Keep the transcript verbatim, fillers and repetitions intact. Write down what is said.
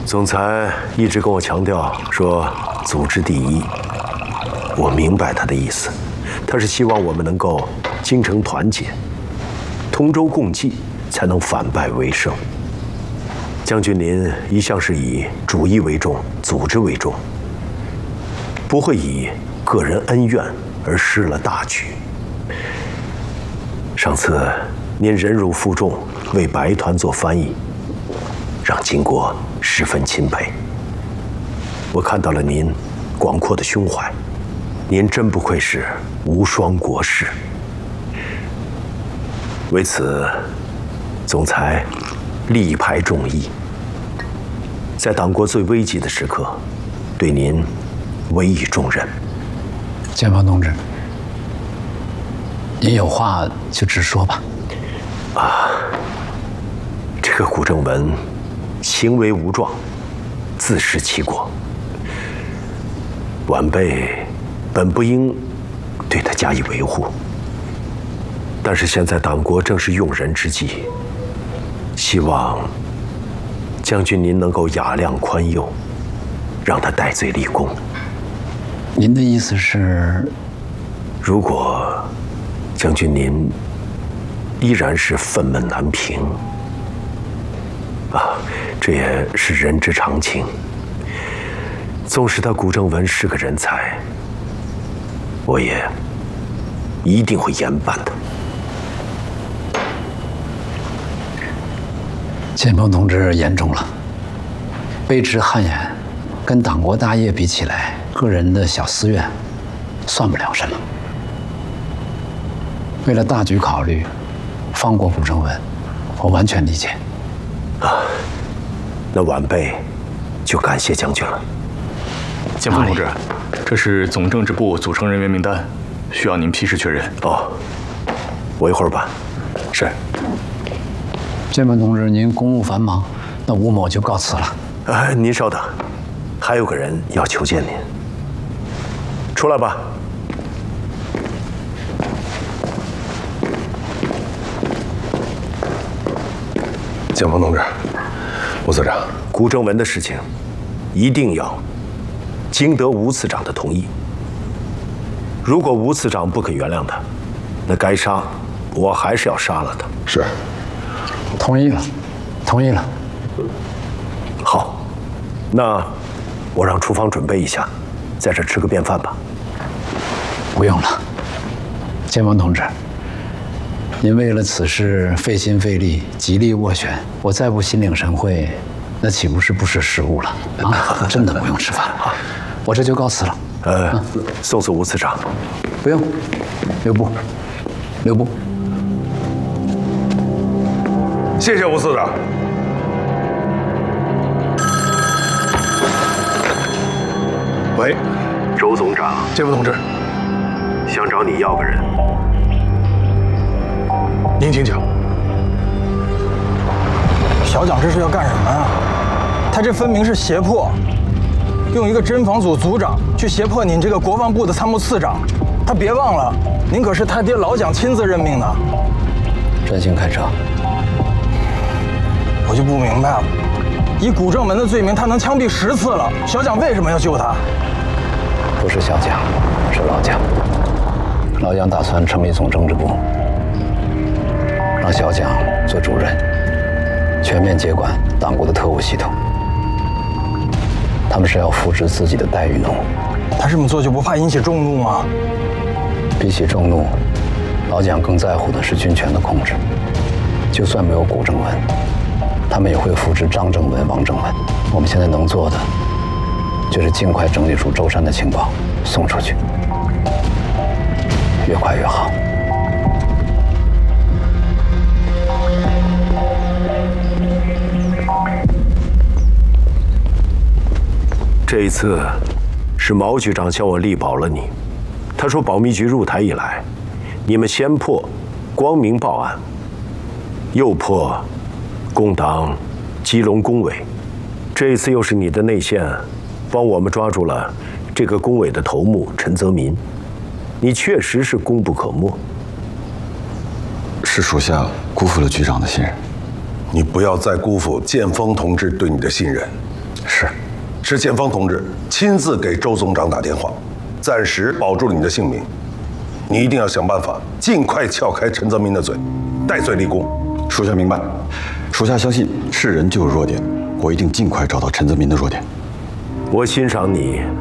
总裁一直跟我强调说组织第一，我明白他的意思，他是希望我们能够精诚团结，同舟共济，才能反败为胜。将军您一向是以主义为重，组织为重，不会以个人恩怨而失了大局。上次您忍辱负重，为白团做翻译，让金国十分钦佩。我看到了您广阔的胸怀，您真不愧是无双国士。为此，总裁力排众议，在党国最危急的时刻，对您委以重任。 建邦同志，您有话就直说吧。 啊，这个古正文行为无状，自食其果。晚辈本不应对他加以维护，但是现在党国正是用人之际，希望将军您能够雅量宽宥，让他戴罪立功。 您的意思是， 如果将军您依然是愤懑难平，啊，这也是人之常情。纵使他古正文是个人才，我也一定会严办的。 建邦同志言重了，卑职汗颜，跟党国大业比起来，个人的小私怨算不了什么。为了大局考虑，放过古正文，我完全理解。 啊，那晚辈就感谢将军了。 建峰同志，这是总政治部组成人员名单，需要您批示确认。 哦，我一会儿办。是。 建邦同志，您公务繁忙，那吴某就告辞了。 哎，您稍等，还有个人要求见您。出来吧。 建峰同志，吴次长， 古正文的事情，一定要经得吴次长的同意。如果吴次长不肯原谅他，那该杀，我还是要杀了他。 是。 同意了，同意了。 好，那我让厨房准备一下，在这吃个便饭吧。 不用了，建邦同志，您为了此事费心费力，极力斡旋，我再不心领神会，那岂不是不识时务了啊？真的不用吃饭了，我这就告辞了。 呃，嗯、送送吴次长。 不用，留步，留步。 谢谢吴次长。喂， 周总长， 建峰同志， 想找你要个人。 您请讲。 小蒋这是要干什么呀？他这分明是胁迫，用一个侦防组组长去胁迫您这个国防部的参谋次长。他别忘了，您可是他爹老蒋亲自任命的。 专心开车。 我就不明白了，以古正文的罪名，他能枪毙十次了，小蒋为什么要救他？ 不是小蒋，是老蒋。老蒋打算成立总政治部，让小蒋做主任，全面接管党国的特务系统。他们是要扶植自己的待遇农。 他这么做就不怕引起众怒吗？ 比起众怒，老蒋更在乎的是军权的控制。就算没有古正文，他们也会扶植张正文、王正文。我们现在能做的，就是尽快整理出舟山的情报，送出去，越快越好。 这一次，是毛局长向我力保了你。他说，保密局入台以来，你们先破光明报案，又破共党基隆工委，这一次又是你的内线帮我们抓住了这个工委的头目陈泽民，你确实是功不可没。 是属下辜负了局长的信任。 你不要再辜负建峰同志对你的信任。 是前方同志亲自给周总长打电话，暂时保住了你的性命。你一定要想办法，尽快撬开陈泽民的嘴，戴罪立功。 属下明白。属下相信是人就有弱点，我一定尽快找到陈泽民的弱点。 我欣赏你